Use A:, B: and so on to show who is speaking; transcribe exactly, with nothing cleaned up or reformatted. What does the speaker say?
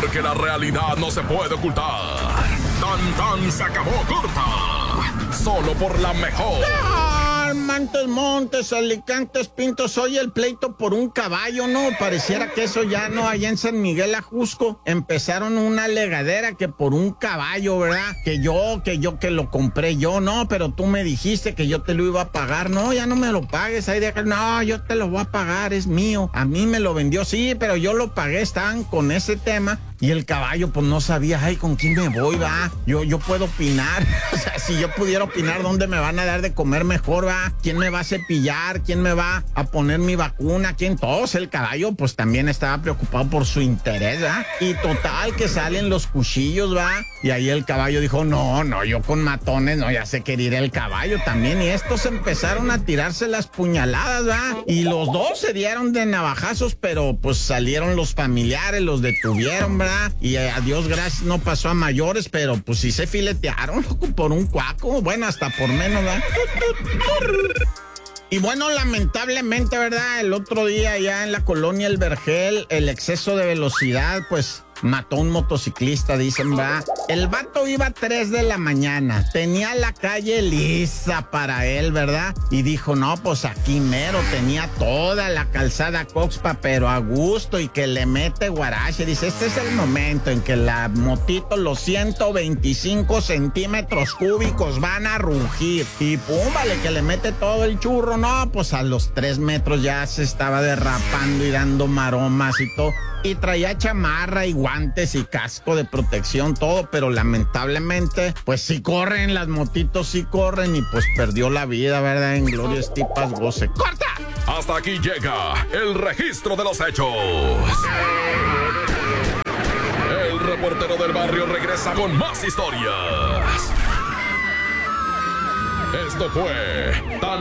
A: Porque la realidad no se puede ocultar. Tan tan se acabó corta. Solo por la mejor.
B: Montes, Montes, Alicantes, Pintos, oye el pleito por un caballo, ¿no? Pareciera que eso ya no, allá en San Miguel Ajusco empezaron una legadera que por un caballo, ¿verdad? Que yo, que yo, que lo compré yo, no, pero tú me dijiste que yo te lo iba a pagar, no, ya no me lo pagues, ahí de no, yo te lo voy a pagar, es mío, a mí me lo vendió, sí, pero yo lo pagué, estaban con ese tema. Y el caballo, pues no sabía, ay, ¿con quién me voy, va? Yo, yo puedo opinar, o sea, si yo pudiera opinar, ¿dónde me van a dar de comer mejor, va? ¿Quién me va a cepillar? ¿Quién me va a poner mi vacuna? ¿Quién? Todos. El caballo, pues también estaba preocupado por su interés, ¿va? Y total, que salen los cuchillos, ¿va? Y ahí el caballo dijo, no, no, yo con matones, no, ya sé querer el caballo también. Y estos empezaron a tirarse las puñaladas, ¿va? Y los dos se dieron de navajazos, pero pues salieron los familiares, los detuvieron, ¿verdad? Y eh, a Dios gracias no pasó a mayores, pero pues sí se filetearon, loco, por un cuaco, bueno, hasta por menos, ¿verdad? Y bueno, lamentablemente, ¿verdad? El otro día ya en la colonia El Vergel, el exceso de velocidad, pues mató a un motociclista, dicen, va. El vato iba a tres de la mañana, tenía la calle lisa para él, ¿verdad? Y dijo, no, pues aquí mero, tenía toda la calzada Coxpa, pero a gusto, y que le mete guarache. Dice, este es el momento en que la motito, los ciento veinticinco centímetros cúbicos van a rugir. Y pum, vale, que le mete todo el churro. No, pues a los tres metros ya se estaba derrapando y dando maromas y todo. Y traía chamarra y guantes y casco de protección, todo, pero lamentablemente, pues sí corren, las motitos sí corren, y pues perdió la vida, ¿verdad? En gloria estipas goce. ¡Corta!
A: Hasta aquí llega el registro de los hechos. El reportero del barrio regresa con más historias. Esto fue Tan